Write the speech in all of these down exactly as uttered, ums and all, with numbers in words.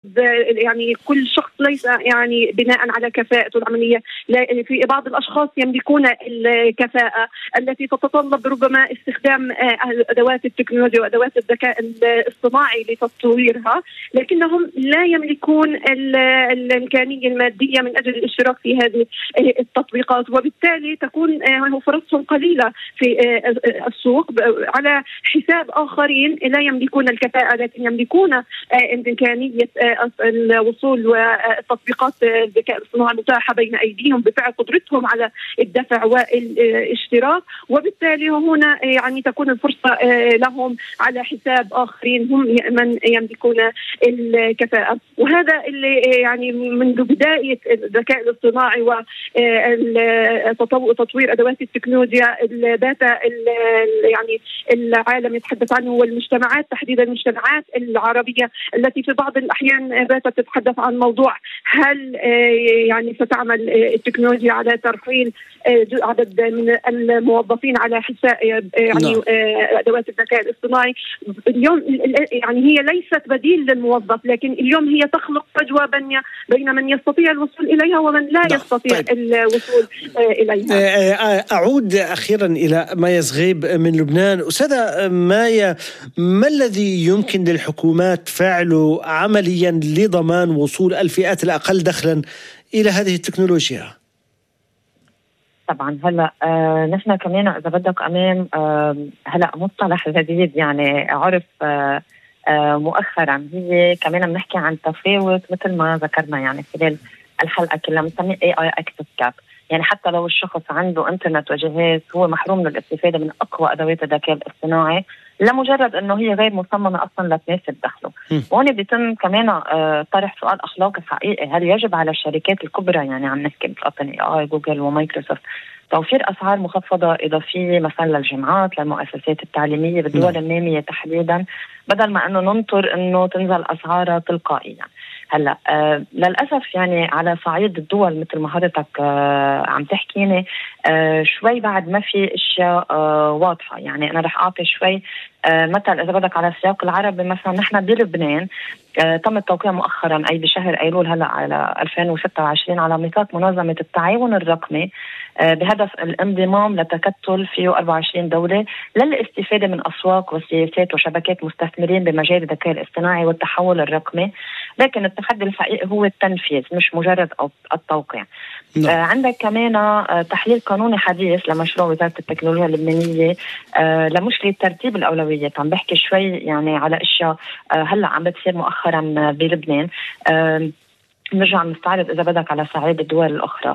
يعني كل شخص ليس يعني بناء على كفاءته العملية. في بعض الأشخاص يملكون الكفاءة التي تتطلب ربما استخدام أدوات التكنولوجيا وأدوات الذكاء الاصطناعي لتطويرها، لكنهم لا يملكون الإمكانية المادية من أجل الاشتراك في هذه التطبيقات، وبالتالي تكون فرصهم قليلة في السوق على حساب آخرين لا يملكون الكفاءة لكن يملكون إمكانية الوصول وتطبيقات الذكاء الاصطناعي متاحة بين أيديهم بفعل قدرتهم على الدفع والاشتراك، وبالتالي هنا يعني تكون الفرصة لهم على حساب آخرين هم من يملكون الكفاءة. وهذا اللي يعني منذ بداية الذكاء الاصطناعي وتطوير أدوات التكنولوجيا الداتا يعني العالم يتحدث عنه، والمجتمعات تحديدا المجتمعات العربية التي في بعض الأحيان باتت تتحدث عن موضوع هل يعني ستعمل التكنولوجيا على ترحيل عدد من الموظفين على حساب يعني أدوات الذكاء الاصطناعي. اليوم يعني هي ليست بديل للموظف، لكن اليوم هي تخلق فجوة بين من يستطيع الوصول إليها ومن لا يستطيع طيب. الوصول إليها. أعود أخيرا إلى مايا زغيب من لبنان. أستاذة مايا، ما الذي يمكن للحكومات فعله عمليا لضمان وصول الفئات الأقل دخلا إلى هذه التكنولوجيا؟ طبعا هلا آه نحن كمان اذا بدك امام آه هلا مصطلح جديد يعني عرف آه آه مؤخرا، هي كمان بنحكي عن تفاوت مثل ما ذكرنا يعني خلال الحلقه كلها بنسميه إيه آي Access Gap. يعني حتى لو الشخص عنده انترنت وجهاز هو محروم من الاستفاده من اقوى ادوات الذكاء الاصطناعي لمجرد انه هي غير مصممه اصلا لتناسب دخله. وهون بيتم كمان آه طرح سؤال اخلاقي حقيقي، هل يجب على الشركات الكبرى يعني عم نحكي مثل اوبن اي اي جوجل ومايكروسوفت توفير اسعار مخفضه اضافيه مثلا للجامعات للمؤسسات التعليميه بالدول الناميه تحديدا، بدل ما انه ننطر انه تنزل اسعارها تلقائيا. هلا آه للاسف يعني على صعيد الدول مثل ما حضرتك آه عم تحكيني آه شوي بعد ما في اشياء آه واضحه. يعني انا رح اعطي شوي آه مثل اذا بدك على السياق العربي. مثلا نحن بلبنان آه تم التوقيع مؤخرا اي بشهر ايلول هلا على ألفين وستة وعشرين على ميثاق منظمه التعاون الرقمي آه بهدف الانضمام لتكتل فيه أربعة وعشرين دوله للاستفاده من اسواق وسياسات وشبكات مستثمرين بمجال الذكاء الاصطناعي والتحول الرقمي. لكن التحدي الحقيقي هو التنفيذ مش مجرد التوقيع. آه عندك كمان آه تحليل قانوني حديث لمشروع وزارة التكنولوجيا اللبنانية آه لمشكلة ترتيب الأولويات. عم بحكي شوي يعني على أشياء آه هلأ عم بتصير مؤخرا بلبنان. آه نرجع نستعرض إذا بدك على صعيد الدول الأخرى.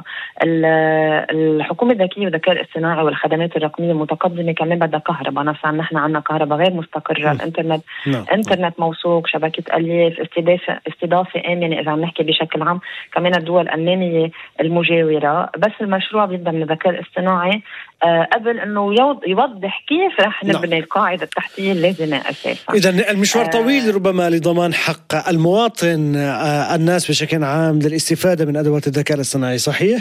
الحكومة الذكية والذكاء الاصطناعي والخدمات الرقمية المتقدمة كمان بدها كهرباء. نفسها نحن عنا كهرباء غير مستقرة، الإنترنت no. إنترنت موثوق، شبكة ألياف، استضافة استضافة آمنة إذا عم نحكي بشكل عام. كمان الدول النامية المجاورة. بس المشروع بيبدأ من الذكاء الاصطناعي آه قبل إنه يوضح كيف رح نبني no. القاعدة التحتية اللازمة أساسا. إذا المشوار طويل آه ربما لضمان حق المواطن آه الناس بشكل عام للاستفادة من أدوات الذكاء الاصطناعي، صحيح؟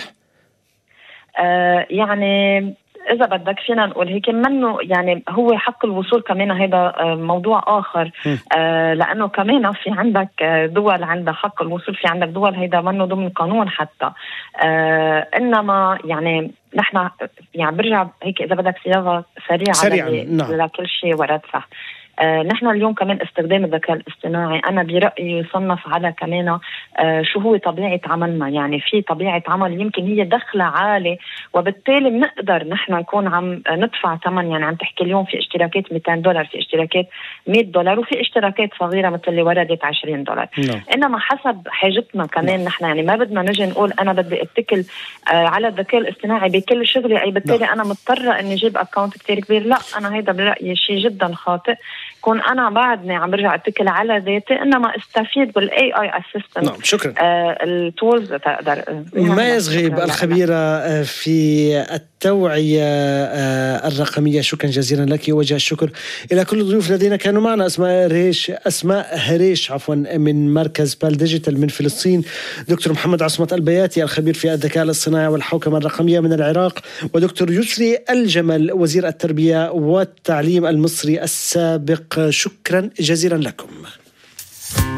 آه يعني إذا بدك فينا نقول هيك منه يعني هو حق الوصول كمان هذا موضوع آخر. آه لأنه كمان في عندك دول عندها حق الوصول، في عندك دول هيدا منه ضمن قانون حتى. آه إنما يعني نحن يعني برجع هيك إذا بدك صياغة سريعة سريعا نعم. لكل شيء ورد صح. آه نحن اليوم كمان استخدام الذكاء الاصطناعي أنا برأيي يصنف على كمان آه شو هو طبيعة عملنا. يعني في طبيعة عمل يمكن هي دخلة عالي وبالتالي بنقدر نحن نكون عم ندفع ثمن. يعني عم تحكي اليوم في اشتراكات مئتين دولار، في اشتراكات مئة دولار، وفي اشتراكات صغيرة مثل اللي وردت عشرين دولار. no. إنما حسب حاجتنا كمان no. نحن يعني ما بدنا نجي نقول أنا بدي اتكل آه على الذكاء الاصطناعي بكل شغلي أي بالتالي no. أنا مضطرة إني جيب أكاونت كتير كبير. لا، أنا هيدا برأيي شيء جدا خاطئ. كون أنا بعدني عم برجع أتكل على ذاتي إنما استفيد بالاي اي اسيستنت. نعم شكرا. آه التولز تقدر. مايا زغيب الخبيرة في التوعية الرقمية، شكرا جزيلا لك. وجه الشكر إلى كل الضيوف الذين كانوا معنا. أسماء هريش أسماء هريش عفوا من مركز بال ديجيتال من فلسطين، دكتور محمد عصمت البياتي الخبير في الذكاء الاصطناعي والحوكمة الرقمية من العراق، ودكتور يسري الجمل وزير التربية والتعليم المصري السابق. شكرا جزيلا لكم.